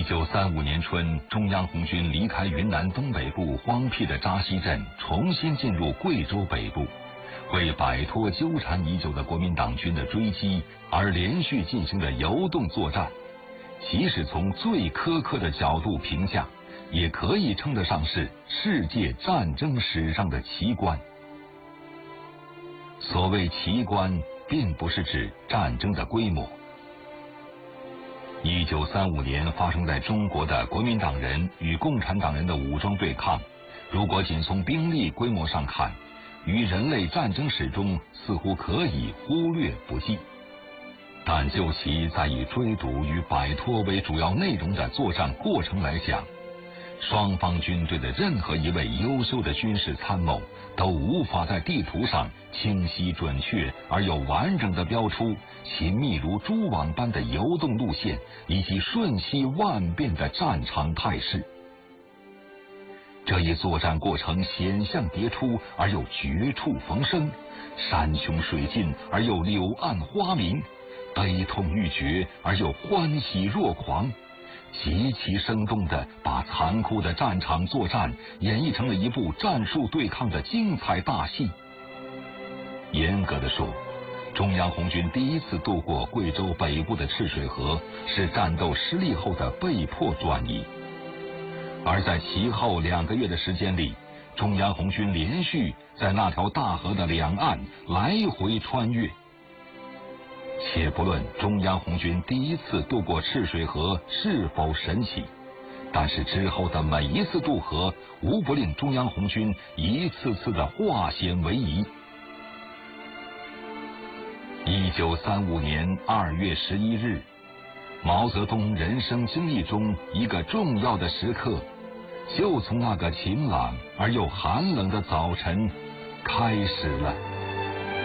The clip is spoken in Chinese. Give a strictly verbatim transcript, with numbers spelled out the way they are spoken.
九三五年春，中央红军离开云南东北部荒僻的扎西镇，重新进入贵州北部，为摆脱纠缠已久的国民党军的追击而连续进行的游动作战。即使从最苛刻的角度评价，也可以称得上是世界战争史上的奇观。所谓奇观，并不是指战争的规模。一九三五年发生在中国的国民党人与共产党人的武装对抗，如果仅从兵力规模上看，于人类战争史中似乎可以忽略不计。但就其在以追堵与摆脱为主要内容的作战过程来讲，双方军队的任何一位优秀的军事参谋都无法在地图上清晰准确而又完整地标出其密如蛛网般的游动路线以及瞬息万变的战场态势。这一作战过程险象迭出而又绝处逢生，山穷水尽而又柳暗花明，悲痛欲绝而又欢喜若狂，极其生动地把残酷的战场作战演绎成了一部战术对抗的精彩大戏。严格的说，中央红军第一次渡过贵州北部的赤水河是战斗失利后的被迫转移，而在其后两个月的时间里，中央红军连续在那条大河的两岸来回穿越。且不论中央红军第一次渡过赤水河是否神奇，但是之后的每一次渡河无不令中央红军一次次的化险为夷。一九三五年二月十一日，毛泽东人生经历中一个重要的时刻，就从那个晴朗而又寒冷的早晨开始了。